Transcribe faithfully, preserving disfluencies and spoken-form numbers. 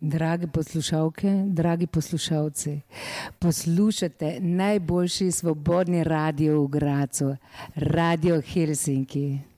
Drage poslušalke, dragi poslušalci, poslušate najboljši svobodni radio v Grazu, Radio Helsinki.